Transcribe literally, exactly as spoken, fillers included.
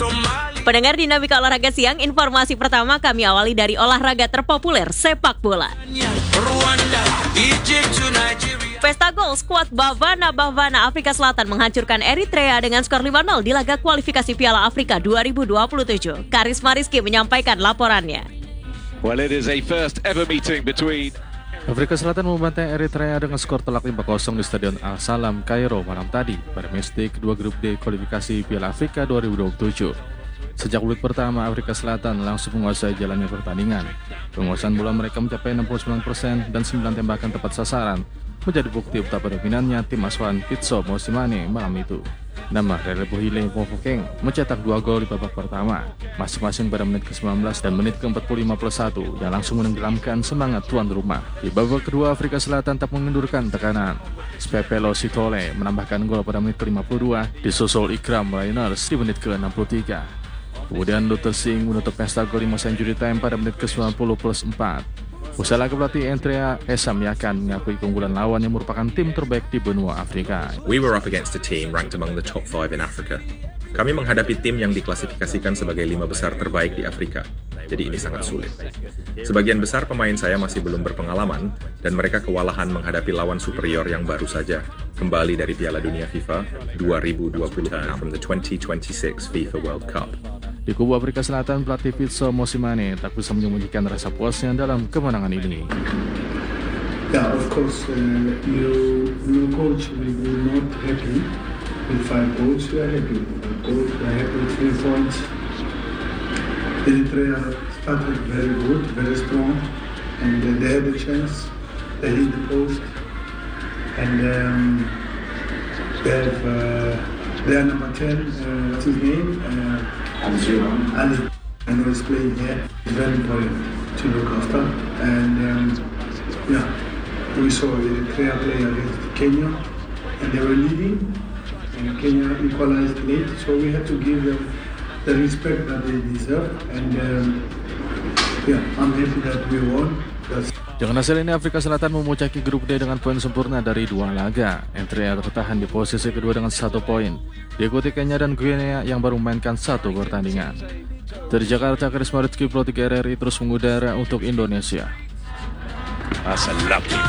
Pendengar Dinamika Olahraga Siang, informasi pertama kami awali dari olahraga terpopuler, sepak bola. Pesta gol skuad Bafana Bafana Afrika Selatan menghancurkan Eritrea dengan skor lima nol di laga kualifikasi Piala Afrika dua ribu dua puluh tujuh. Karisma Rizky menyampaikan laporannya. Well, it is a first ever meeting between Afrika Selatan membantai Eritrea dengan skor telak lima nol di Stadion Al-Salam, Kairo malam tadi pada matchday kedua grup D kualifikasi Piala Afrika dua ribu dua puluh tujuh. Sejak menit pertama, Afrika Selatan langsung menguasai jalannya pertandingan. Penguasaan bola mereka mencapai enam puluh sembilan persen dan sembilan tembakan tepat sasaran, menjadi bukti betapa dominannya tim asuhan Pitso Mosimane malam itu. Nama Relebohile Mofokeng mencetak dua gol di babak pertama, masing-masing pada menit ke sembilan belas dan menit ke empat puluh lima plus satu, yang langsung menenggelamkan semangat tuan rumah. Di babak kedua, Afrika Selatan tak mengendurkan tekanan. Spepelo Sitole menambahkan gol pada menit ke lima puluh dua, disusul Ikram Rainers di menit ke enam puluh tiga. Kemudian Luther Singh menutup pesta gol di masa injury time pada menit ke sembilan puluh plus empat. Usai laga, pelatih Eritrea Esam Yakan mengakui keunggulan lawan yang merupakan tim terbaik di benua Afrika. We were up against a team ranked among the top five in Africa. Kami menghadapi tim yang diklasifikasikan sebagai lima besar terbaik di Afrika. Jadi ini sangat sulit. Sebagian besar pemain saya masih belum berpengalaman dan mereka kewalahan menghadapi lawan superior yang baru saja kembali dari Piala Dunia FIFA dua ribu dua puluh enam from the twenty twenty-six FIFA World Cup. Di kubu Afrika Selatan, pelatih Pitso Mosimane tak bisa menyembunyikan rasa puasnya dalam kemenangan ini. Yeah, of course, uh, you, no coach will be not happy with five goals. We are happy with five goals. We are happy with three points. Eritrea started very good, very strong, and uh, they had a chance. They hit the post, and um, they have uh, their number ten. Uh, what's his name? Uh, Ali. I know he's playing here. It's very important to look after. And um, yeah, we saw Eritrea play against Kenya, and they were leading. And Kenya equalized late, so we had to give them the respect that they deserve. And um, yeah, I'm happy that we won. That's Dengan hasil ini, Afrika Selatan memuncaki grup D dengan poin sempurna dari dua laga. Eritrea tertahan di posisi kedua dengan satu poin, diikuti Kenya dan Guinea yang baru memainkan satu pertandingan. Dari Jakarta, Karisma Rizky, Pro tiga R R I terus mengudara untuk Indonesia. That's a lovely